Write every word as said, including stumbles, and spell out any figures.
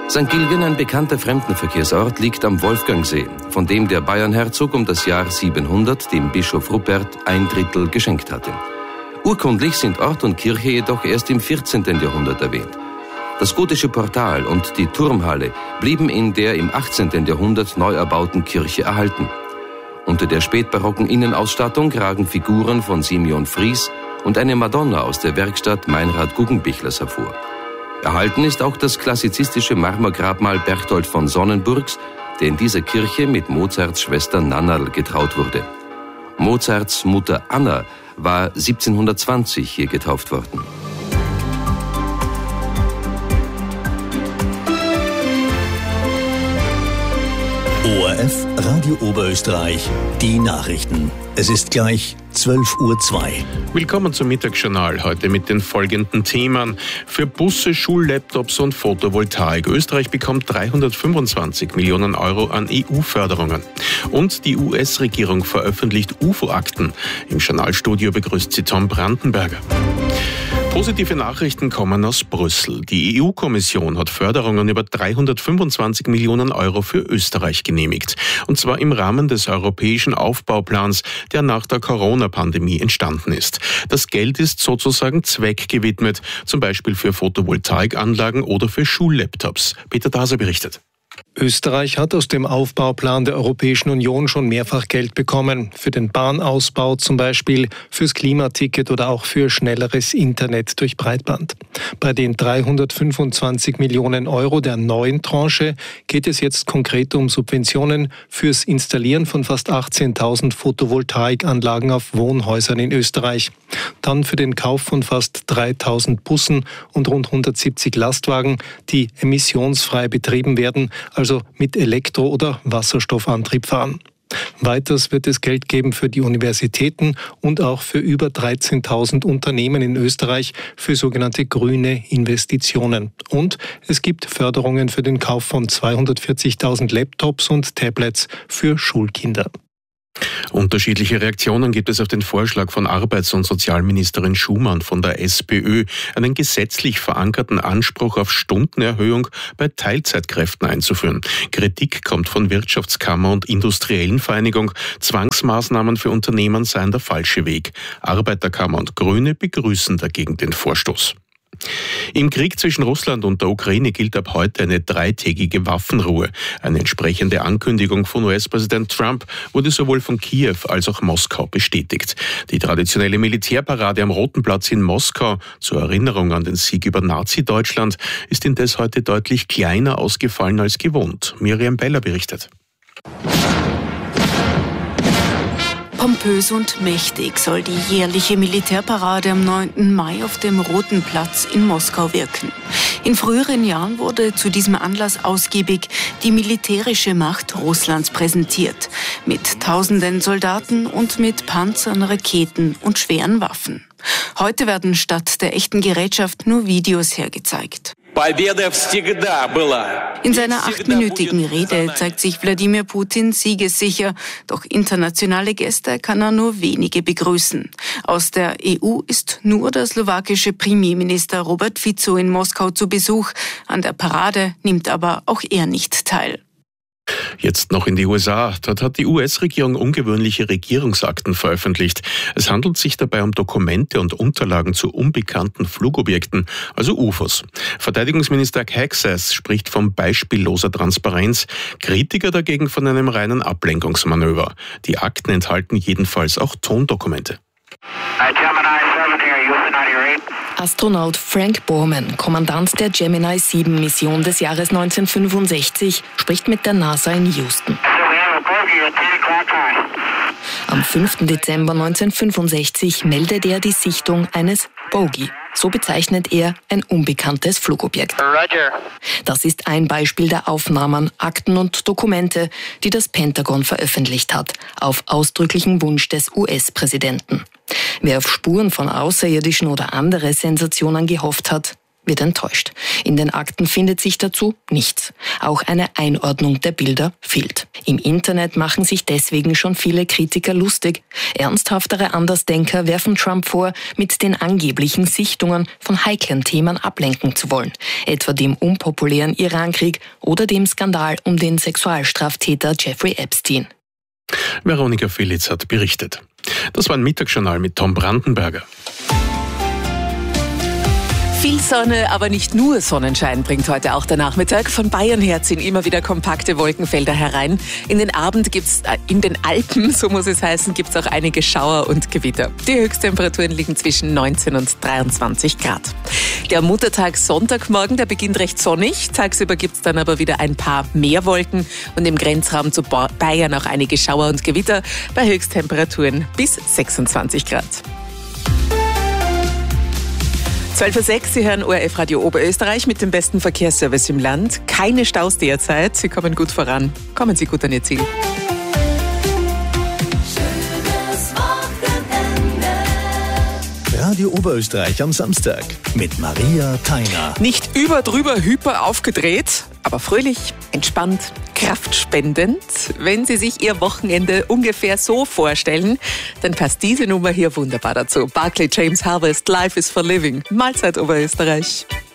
Sankt Gilgen, ein bekannter Fremdenverkehrsort, liegt am Wolfgangsee, von dem der Bayernherzog um das Jahr siebenhundert dem Bischof Rupert ein Drittel geschenkt hatte. Urkundlich sind Ort und Kirche jedoch erst im vierzehnten Jahrhundert erwähnt. Das gotische Portal und die Turmhalle blieben in der im achtzehnten Jahrhundert neu erbauten Kirche erhalten. Unter der spätbarocken Innenausstattung ragen Figuren von Simeon Fries und eine Madonna aus der Werkstatt Meinrad Guggenbichlers hervor. Erhalten ist auch das klassizistische Marmorgrabmal Berchtold von Sonnenburgs, der in dieser Kirche mit Mozarts Schwester Nannerl getraut wurde. Mozarts Mutter Anna war siebzehnhundertzwanzig hier getauft worden. O R F Radio Oberösterreich, die Nachrichten. Es ist gleich zwölf Uhr zwei. Willkommen zum Mittagsjournal, heute mit den folgenden Themen. Für Busse, Schullaptops und Photovoltaik. Österreich bekommt dreihundertfünfundzwanzig Millionen Euro an E U-Förderungen. Und die U S-Regierung veröffentlicht U F O-Akten. Im Journalstudio begrüßt sie Tom Brandenberger. Positive Nachrichten kommen aus Brüssel. Die E U-Kommission hat Förderungen über dreihundertfünfundzwanzig Millionen Euro für Österreich genehmigt. Und zwar im Rahmen des europäischen Aufbauplans, der nach der Corona-Pandemie entstanden ist. Das Geld ist sozusagen zweckgewidmet, zum Beispiel für Photovoltaikanlagen oder für Schullaptops. Peter Daser berichtet. Österreich hat aus dem Aufbauplan der Europäischen Union schon mehrfach Geld bekommen. Für den Bahnausbau zum Beispiel, fürs Klimaticket oder auch für schnelleres Internet durch Breitband. Bei den dreihundertfünfundzwanzig Millionen Euro der neuen Tranche geht es jetzt konkret um Subventionen fürs Installieren von fast achtzehntausend Photovoltaikanlagen auf Wohnhäusern in Österreich. Dann für den Kauf von fast dreitausend Bussen und rund hundertsiebzig Lastwagen, die emissionsfrei betrieben werden, also mit Elektro- oder Wasserstoffantrieb fahren. Weiters wird es Geld geben für die Universitäten und auch für über dreizehntausend Unternehmen in Österreich für sogenannte grüne Investitionen. Und es gibt Förderungen für den Kauf von zweihundertvierzigtausend Laptops und Tablets für Schulkinder. Unterschiedliche Reaktionen gibt es auf den Vorschlag von Arbeits- und Sozialministerin Schumann von der SPÖ, einen gesetzlich verankerten Anspruch auf Stundenerhöhung bei Teilzeitkräften einzuführen. Kritik kommt von Wirtschaftskammer und Industriellen Vereinigung. Zwangsmaßnahmen für Unternehmen seien der falsche Weg. Arbeiterkammer und Grüne begrüßen dagegen den Vorstoß. Im Krieg zwischen Russland und der Ukraine gilt ab heute eine dreitägige Waffenruhe. Eine entsprechende Ankündigung von U S-Präsident Trump wurde sowohl von Kiew als auch Moskau bestätigt. Die traditionelle Militärparade am Roten Platz in Moskau zur Erinnerung an den Sieg über Nazi-Deutschland ist indes heute deutlich kleiner ausgefallen als gewohnt. Miriam Beller berichtet. Pompös und mächtig soll die jährliche Militärparade am neunten Mai auf dem Roten Platz in Moskau wirken. In früheren Jahren wurde zu diesem Anlass ausgiebig die militärische Macht Russlands präsentiert. Mit tausenden Soldaten und mit Panzern, Raketen und schweren Waffen. Heute werden statt der echten Gerätschaft nur Videos hergezeigt. In seiner achtminütigen Rede zeigt sich Wladimir Putin siegessicher, doch internationale Gäste kann er nur wenige begrüßen. Aus der E U ist nur der slowakische Premierminister Robert Fico in Moskau zu Besuch. An der Parade nimmt aber auch er nicht teil. Jetzt noch in die U S A. Dort hat die U S-Regierung ungewöhnliche Regierungsakten veröffentlicht. Es handelt sich dabei um Dokumente und Unterlagen zu unbekannten Flugobjekten, also U F Os. Verteidigungsminister Hagsas spricht von beispielloser Transparenz, Kritiker dagegen von einem reinen Ablenkungsmanöver. Die Akten enthalten jedenfalls auch Tondokumente. Astronaut Frank Borman, Kommandant der Gemini sieben Mission des Jahres neunzehnhundertfünfundsechzig, spricht mit der NASA in Houston. Am fünften Dezember neunzehnhundertfünfundsechzig meldet er die Sichtung eines Bogey. So bezeichnet er ein unbekanntes Flugobjekt. Roger. Das ist ein Beispiel der Aufnahmen, Akten und Dokumente, die das Pentagon veröffentlicht hat, auf ausdrücklichen Wunsch des U S-Präsidenten. Wer auf Spuren von Außerirdischen oder andere Sensationen gehofft hat, wird enttäuscht. In den Akten findet sich dazu nichts. Auch eine Einordnung der Bilder fehlt. Im Internet machen sich deswegen schon viele Kritiker lustig. Ernsthaftere Andersdenker werfen Trump vor, mit den angeblichen Sichtungen von heiklen Themen ablenken zu wollen. Etwa dem unpopulären Irankrieg oder dem Skandal um den Sexualstraftäter Jeffrey Epstein. Veronika Filitz hat berichtet. Das war ein Mittagsjournal mit Tom Brandenberger. Viel Sonne, aber nicht nur Sonnenschein bringt heute auch der Nachmittag. Von Bayern her ziehen immer wieder kompakte Wolkenfelder herein. In den Abend gibt's, äh, in den Alpen, so muss es heißen, gibt's auch einige Schauer und Gewitter. Die Höchsttemperaturen liegen zwischen neunzehn und dreiundzwanzig Grad. Der Muttertag Sonntagmorgen, der beginnt recht sonnig. Tagsüber gibt's dann aber wieder ein paar mehr Wolken und im Grenzraum zu Bayern auch einige Schauer und Gewitter bei Höchsttemperaturen bis sechsundzwanzig Grad. zwölf Uhr sechs, Sie hören O R F Radio Oberösterreich mit dem besten Verkehrsservice im Land. Keine Staus derzeit, Sie kommen gut voran. Kommen Sie gut an Ihr Ziel. Radio Oberösterreich am Samstag mit Maria Theiner. Nicht über, drüber, hyper aufgedreht, aber fröhlich, entspannt, kraftspendend. Wenn Sie sich Ihr Wochenende ungefähr so vorstellen, dann passt diese Nummer hier wunderbar dazu. Barclay James Harvest, Life is for Living. Mahlzeit Oberösterreich.